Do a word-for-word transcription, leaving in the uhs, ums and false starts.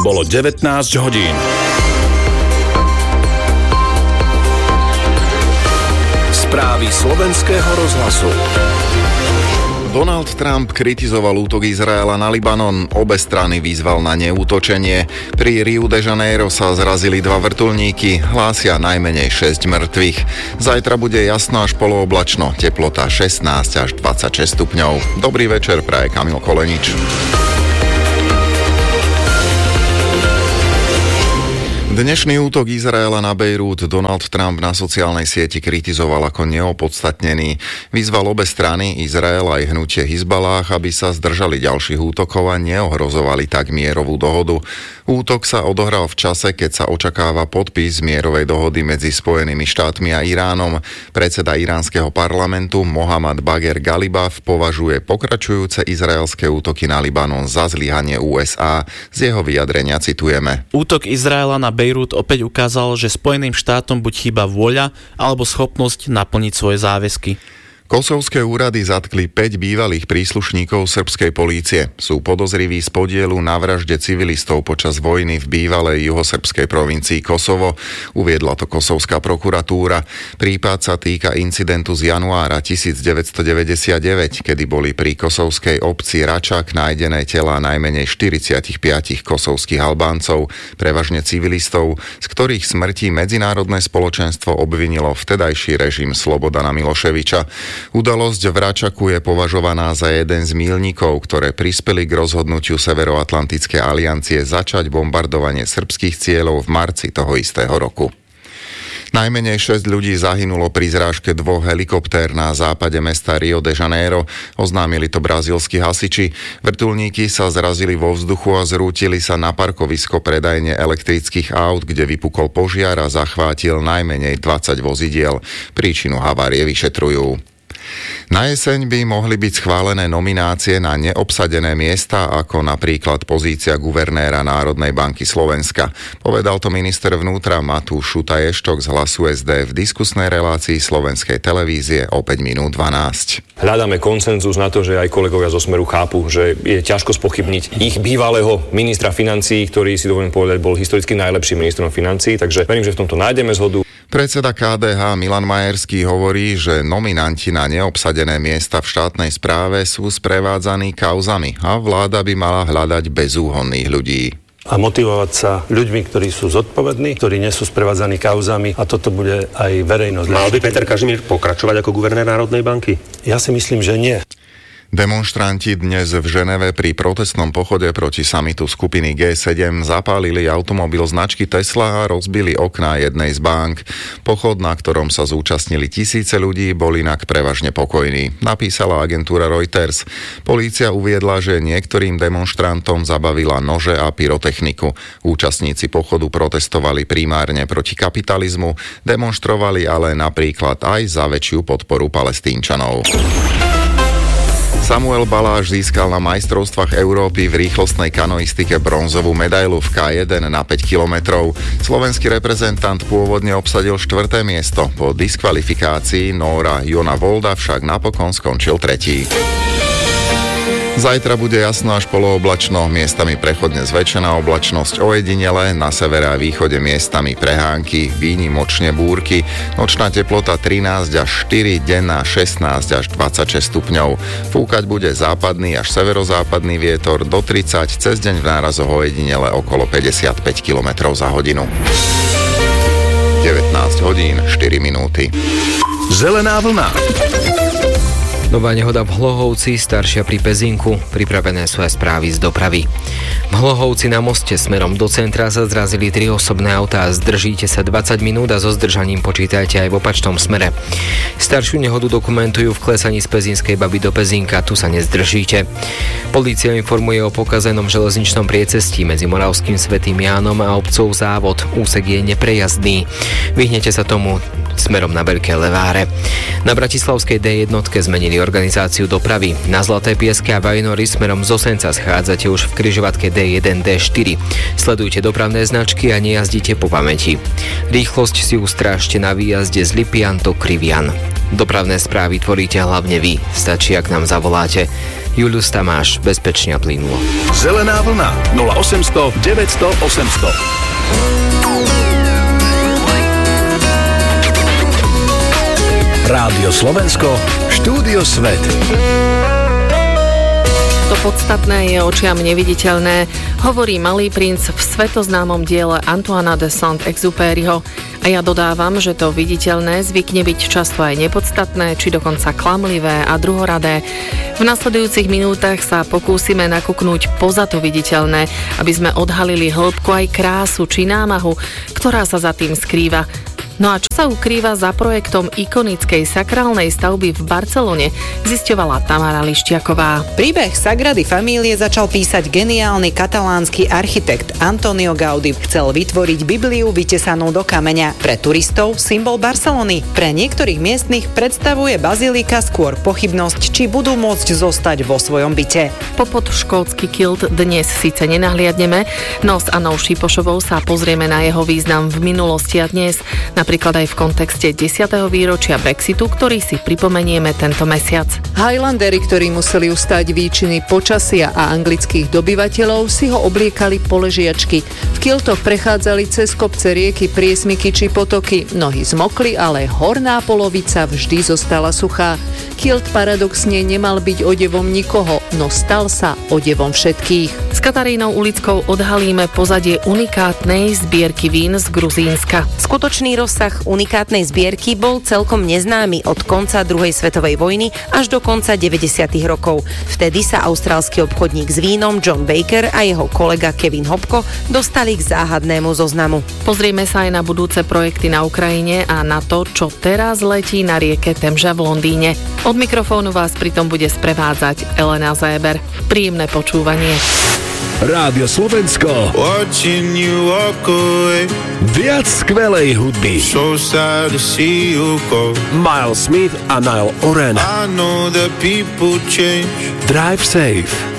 Bolo devätnásť hodín. Správy slovenského rozhlasu. Donald Trump kritizoval útok Izraela na Libanon, obe strany vyzval na neútočenie. Pri Rio de Janeiro sa zrazili dva vrtuľníky, hlásia najmenej šesť mŕtvych. Zajtra bude jasno až polooblačno, teplota šestnásť až dvadsaťšesť stupňov. Dobrý večer, praje Kamil Kolenič. Dnešný útok Izraela na Bejrút Donald Trump na sociálnej sieti kritizoval ako neopodstatnený. Vyzval obe strany, Izrael aj hnutie Hizbalách, aby sa zdržali ďalších útokov a neohrozovali tak mierovú dohodu. Útok sa odohral v čase, keď sa očakáva podpis mierovej dohody medzi Spojenými štátmi a Iránom. Predseda iránskeho parlamentu Mohammad Bagher Ghalibaf považuje pokračujúce izraelské útoky na Libanon za zlyhanie ú es á. Z jeho vyjadrenia citujeme. Útok Izraela na Bejrút opäť ukázal, že Spojeným štátom buď chýba vôľa alebo schopnosť naplniť svoje záväzky. Kosovské úrady zatkli päť bývalých príslušníkov srbskej polície. Sú podozriví z podielu na vražde civilistov počas vojny v bývalej juhosrbskej provincii Kosovo. Uviedla to kosovská prokuratúra. Prípad sa týka incidentu z januára devätnásťstodeväťdesiatdeväť, kedy boli pri kosovskej obci Račak nájdené telá najmenej štyridsaťpäť kosovských Albáncov, prevažne civilistov, z ktorých smrti medzinárodné spoločenstvo obvinilo vtedajší režim Slobodana Miloševiča. Udalosť v Račaku je považovaná za jeden z míľnikov, ktoré prispeli k rozhodnutiu Severoatlantickej aliancie začať bombardovanie srbských cieľov v marci toho istého roku. Najmenej šesť ľudí zahynulo pri zrážke dvoch helikoptér na západe mesta Rio de Janeiro, oznámili to brazílski hasiči. Vrtuľníky sa zrazili vo vzduchu a zrútili sa na parkovisko predajne elektrických aut, kde vypukol požiar a zachvátil najmenej dvadsať vozidiel. Príčinu havárie vyšetrujú. Na jeseň by mohli byť schválené nominácie na neobsadené miesta, ako napríklad pozícia guvernéra Národnej banky Slovenska. Povedal to minister vnútra Matúš Šutaj-Eštok z Hlasu es dé v diskusnej relácii slovenskej televízie o päť minút dvanásť. Hľadáme konsenzus na to, že aj kolegovia zo Smeru chápu, že je ťažko spochybniť ich bývalého ministra financií, ktorý, si dovolím povedať, bol historicky najlepším ministrom financií, takže verím, že v tomto nájdeme zhodu. Predseda ká dé há Milan Majerský hovorí, že nominanti na neobsadené miesta v štátnej správe sú sprevádzaní kauzami a vláda by mala hľadať bezúhonných ľudí. A motivovať sa ľuďmi, ktorí sú zodpovední, ktorí nie sú sprevádzaní kauzami, a toto bude aj verejnosť. Mal by Peter Kažimír pokračovať ako guvernér Národnej banky? Ja si myslím, že nie. Demonštranti dnes v Ženeve pri protestnom pochode proti samitu skupiny gé sedem zapálili automobil značky Tesla a rozbili okná jednej z bank. Pochod, na ktorom sa zúčastnili tisíce ľudí, bol inak prevažne pokojný, napísala agentúra Reuters. Polícia uviedla, že niektorým demonštrantom zabavila nože a pyrotechniku. Účastníci pochodu protestovali primárne proti kapitalizmu, demonštrovali ale napríklad aj za väčšiu podporu Palestínčanov. Samuel Baláš získal na majstrovstvách Európy v rýchlostnej kanoistike bronzovú medailu v ká jeden na päť kilometrov. Slovenský reprezentant pôvodne obsadil štvrté miesto. Po diskvalifikácii Nóra Jona Volda však napokon skončil tretí. Zajtra bude jasno až polooblačno, miestami prechodne zväčšená oblačnosť, ojedinele, na severe a východe miestami prehánky, výnimočne búrky, nočná teplota trinásť až štyri, denná šestnásť až dvadsaťšesť stupňov. Fúkať bude západný až severozápadný vietor do tridsať, cez deň v nárazoch ojedinele okolo päťdesiatpäť kilometrov za hodinu. devätnásť hodín štyri minúty. Zelená vlna. Nová nehoda v Hlohovci, staršia pri Pezinku. Pripravené sú aj správy z dopravy. V Hlohovci na moste smerom do centra sa zrazili tri osobné autá. Zdržíte sa dvadsať minút a so zdržaním počítajte aj v opačnom smere. Staršiu nehodu dokumentujú v klesaní z Pezinskej Baby do Pezinka. Tu sa nezdržíte. Polícia informuje o pokazenom železničnom priecestí medzi Moravským Svätým Jánom a obcov Závod. Úsek je neprejazdný. Vyhnete sa tomu smerom na Veľké Leváre. Na bratislavskej dé jednotke zmenili organizáciu dopravy. Na Zlaté Pieske a Vajnory smerom z Osenca schádzate už v križovatke dé jeden dé štyri. Sledujte dopravné značky a nejazdite po pamäti. Rýchlosť si ustrážte na výjazde z Lipian do Krivian. Dopravné správy tvoríte hlavne vy. Stačí, ak nám zavoláte Julius Tamáš, bezpečne a plynulo. Zelená vlna nula osemsto deväťsto osemsto. Rádio Slovensko, štúdio Svet. To podstatné je očiam neviditeľné, hovorí Malý princ v svetoznámom diele Antoana de Saint-Exupéryho. A ja dodávam, že to viditeľné zvykne byť často aj nepodstatné, či dokonca klamlivé a druhoradé. V nasledujúcich minútach sa pokúsime nakúknúť poza to viditeľné, aby sme odhalili hĺbku aj krásu či námahu, ktorá sa za tým skrýva. No a čo sa ukrýva za projektom ikonickej sakrálnej stavby v Barcelone, zisťovala Tamara Lišťaková. Príbeh Sagrady Famílie začal písať geniálny katalánsky architekt Antonio Gaudí. Chcel vytvoriť Bibliu vytesanú do kameňa. Pre turistov symbol Barcelony. Pre niektorých miestnych predstavuje bazilika skôr pochybnosť, či budú môcť zostať vo svojom byte. Popod škótsky kilt dnes síce nenahliadneme, no s Anou Šipošovou sa pozrieme na jeho význam v minulosti a dnes. Napríklad aj v kontexte desiateho výročia Brexitu, ktorý si pripomenieme tento mesiac. Highlandery, ktorí museli ustať výčiny počasia a anglických dobyvateľov, si ho obliekali poležiačky. V kiltoch prechádzali cez kopce, rieky, priesmyky či potoky. Nohy zmokli, ale horná polovica vždy zostala suchá. Kilt paradoxne nemal byť odevom nikoho, no stal sa odevom všetkých. S Katarínou Ulickou odhalíme pozadie unikátnej zbierky vín z Gruzínska. Skutočný rozsah unikátnej zbierky bol celkom neznámy od konca druhej svetovej vojny až do konca deväťdesiatych rokov. Vtedy sa austrálsky obchodník s vínom John Baker a jeho kolega Kevin Hopko dostali k záhadnému zoznamu. Pozrieme sa aj na budúce projekty na Ukrajine a na to, čo teraz letí na rieke Temža v Londýne. Od mikrofónu vás pritom bude sprevádzať Elena Zéber. Príjemné počúvanie. Rádio Slovensko. Watching you walk away. Viac skvelej hudby. So sad to see you go. Miles Smith a Niall Horan. I know that people change. Drive safe.